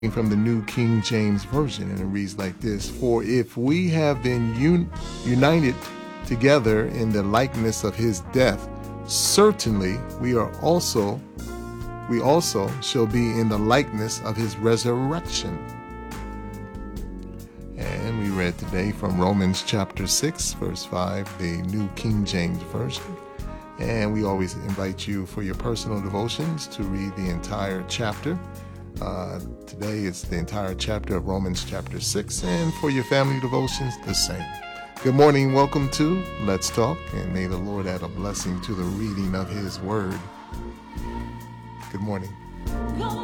from the New King James Version, and it reads like this: For if we have been united together in the likeness of his death, certainly we also shall be in the likeness of his resurrection. And we read today from Romans chapter 6, verse 5, the New King James Version. And we always invite you for your personal devotions to read the entire chapter. Today it's the entire chapter of Romans chapter 6, and for your family devotions, the same. Good morning, welcome to Let's Talk, and may the Lord add a blessing to the reading of his word. Good morning.